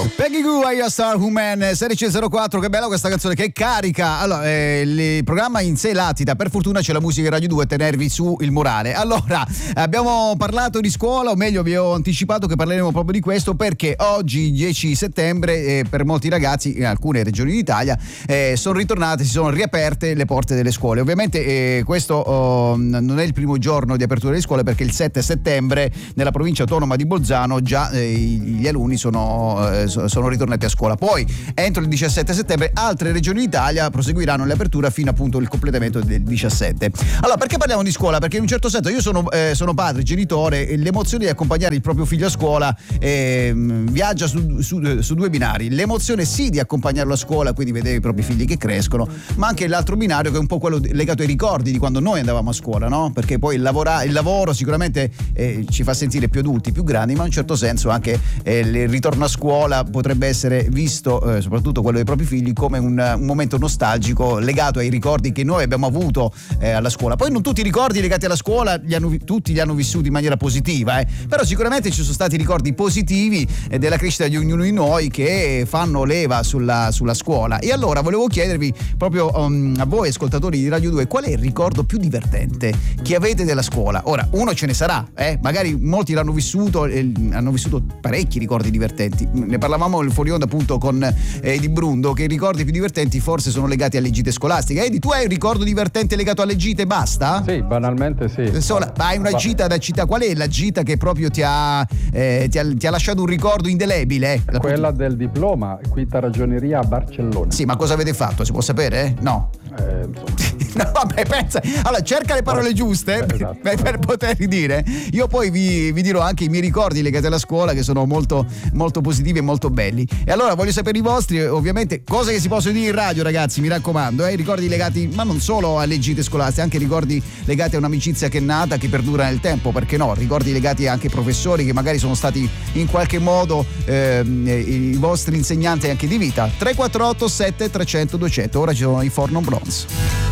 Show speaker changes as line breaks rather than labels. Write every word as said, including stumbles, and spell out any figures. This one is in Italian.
Peggy Goo, I Star Woman, sedici e zero quattro, che bella questa canzone, che carica. Allora, eh, il programma in sé latita, per fortuna c'è la musica in Radio due a tenervi su il morale. Allora, abbiamo parlato di scuola, o meglio vi ho anticipato che parleremo proprio di questo, perché oggi dieci settembre eh, per molti ragazzi in alcune regioni d'Italia eh, sono ritornate, si sono riaperte le porte delle scuole. Ovviamente eh, questo oh, non è il primo giorno di apertura delle scuole, perché il sette settembre nella provincia autonoma di Bolzano già eh, gli alunni sono eh, sono ritornati a scuola. Poi entro il diciassette settembre altre regioni d'Italia proseguiranno l'apertura fino appunto il completamento del diciassette. Allora, perché parliamo di scuola? Perché in un certo senso io sono, eh, sono padre, genitore, e l'emozione di accompagnare il proprio figlio a scuola eh, viaggia su, su, su due binari. L'emozione sì di accompagnarlo a scuola, quindi vedere i propri figli che crescono, ma anche l'altro binario che è un po' quello legato ai ricordi di quando noi andavamo a scuola, no? Perché poi il, lavora, il lavoro sicuramente eh, ci fa sentire più adulti, più grandi, ma in un certo senso anche eh, il ritorno a scuola potrebbe essere visto, eh, soprattutto quello dei propri figli, come un, un momento nostalgico legato ai ricordi che noi abbiamo avuto eh, alla scuola. Poi non tutti i ricordi legati alla scuola li hanno, tutti li hanno vissuti in maniera positiva, eh. Però sicuramente ci sono stati ricordi positivi eh, della crescita di ognuno di noi che fanno leva sulla, sulla scuola. E allora volevo chiedervi proprio um, a voi ascoltatori di Radio due, qual è il ricordo più divertente che avete della scuola? Ora, uno ce ne sarà, eh? Magari molti l'hanno vissuto, eh, hanno vissuto parecchi ricordi divertenti. Ne parlavamo fuori onda appunto con eh, Edi Brundo, che i ricordi più divertenti forse sono legati alle gite scolastiche. Edi, tu hai un ricordo divertente legato alle gite, basta?
Sì, banalmente sì.
Sola, hai una gita da città, qual è la gita che proprio ti ha, eh, ti ha, ti ha lasciato un ricordo indelebile? Eh?
Quella punto... del diploma, quinta ragioneria a Barcellona.
Sì, ma cosa avete fatto? Si può sapere? No.
Eh,
no, vabbè, pensa. Allora, cerca le parole giuste eh, esatto. per, per poterli dire. Io poi vi, vi dirò anche i miei ricordi legati alla scuola, che sono molto, molto positivi e molto belli. E allora voglio sapere i vostri, ovviamente, cose che si possono dire in radio, ragazzi, mi raccomando, eh, ricordi legati, ma non solo alle gite scolastiche, anche ricordi legati a un'amicizia che è nata, che perdura nel tempo, perché no? Ricordi legati anche ai professori che magari sono stati in qualche modo eh, i vostri insegnanti anche di vita. tre quattro otto sette tre zero zero due zero zero. Ora ci sono i Forno Bronze.